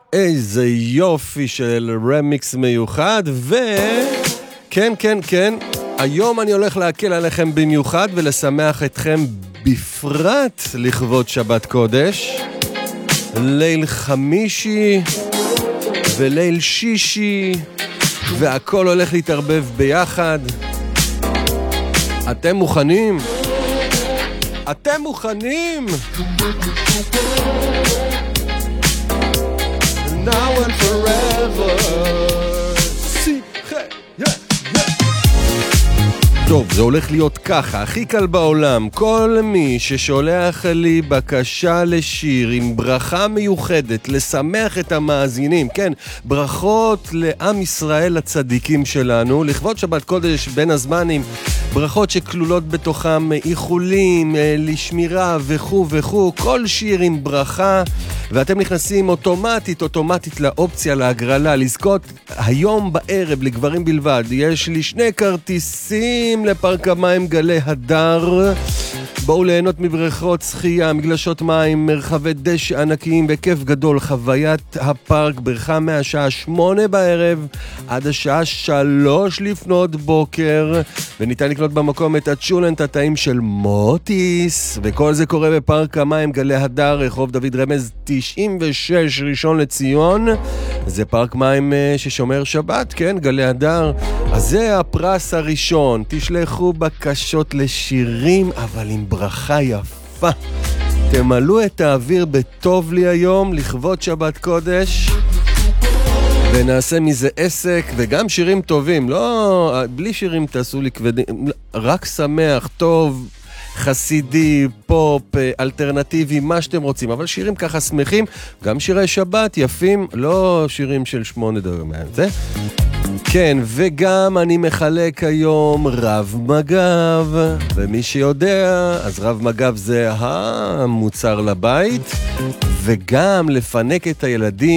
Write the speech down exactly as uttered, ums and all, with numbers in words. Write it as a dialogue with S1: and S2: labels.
S1: איזה יופי של רמיקס מיוחד, וכן, כן, כן, היום אני הולך להקל עליכם במיוחד ולשמח אתכם בפרט לכבוד שבת קודש. ליל חמישי וליל שישי, והכל הולך להתערבב ביחד. אתם מוכנים? אתם מוכנים? Now and forever. See, hey, yeah, yeah. טוב, זה הולך להיות ככה, הכי קל בעולם. כל מי ששולח לי בקשה לשיר עם ברכה מיוחדת, לשמח את המאזינים, כן, ברכות לעם ישראל הצדיקים שלנו, לכבוד שבת קודש בין הזמנים, ברכות שכלולות בתוכם איחולים, לשמירה וכו' וכו', כל שיר עם ברכה, ואתם נכנסים אוטומטית, אוטומטית לאופציה, להגרלה, לזכות היום בערב לגברים בלבד. יש לי שני כרטיסים לפארק המים גלי הדר. בואו ליהנות מבריכות שחייה, מגלשות מים, מרחבי דשא ענקיים בכיף גדול. חוויית הפארק ברכה מהשעה שמונה בערב עד השעה שלוש לפנות בוקר, וניתן לקנות במקום את הצ'ולנט הטעים של מוטיס, וכל זה קורה בפארק המים גלי הדר, רחוב דוד רמז תשעים ושש, ראשון לציון. זה פארק מים ששומר שבת, כן, גלי הדר. אז זה הפרס הראשון, תשלחו בקשות לשירים אבל עם ברכה יפה. תמלאו את האוויר בטוב לי היום לכבוד שבת קודש, ונעשה מזה עסק, וגם שירים טובים, לא, בלי שירים תעשו לי כבדים, רק שמח, טוב, חסידי, פופ, אלטרנטיבי, מה שאתם רוצים, אבל שירים ככה שמחים, גם שירי שבת יפים, לא שירים של שמונה דברים, זה? כן, וגם אני מחלק היום רב מגב, ומי שיודע, אז רב מגב זה המוצר לבית, וגם לפנק את הילדים